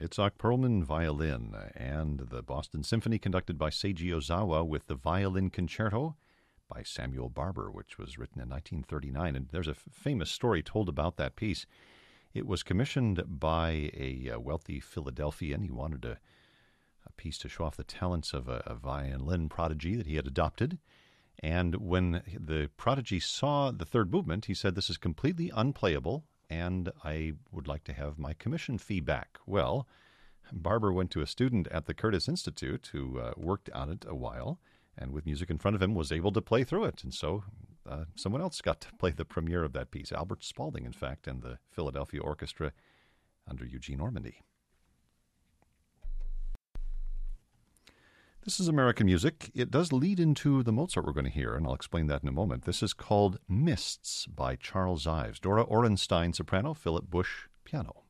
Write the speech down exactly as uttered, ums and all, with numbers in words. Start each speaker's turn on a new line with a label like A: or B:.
A: Itzhak Perlman, violin, and the Boston Symphony conducted by Seiji Ozawa with the Violin Concerto by Samuel Barber, which was written in nineteen thirty-nine. And there's a f- famous story told about that piece. It was commissioned by a, a wealthy Philadelphian. He wanted a, a piece to show off the talents of a, a violin prodigy that he had adopted. And when the prodigy saw the third movement, he said, "This is completely unplayable, and I would like to have my commission fee back." Well, Barber went to a student at the Curtis Institute who uh, worked on it a while, and with music in front of him was able to play through it. And so uh, someone else got to play the premiere of that piece, Albert Spaulding, in fact, and the Philadelphia Orchestra under Eugene Ormandy. This is American music. It does lead into the Mozart we're going to hear, and I'll explain that in a moment. This is called Mists by Charles Ives. Dora Orenstein, soprano, Philip Bush, piano.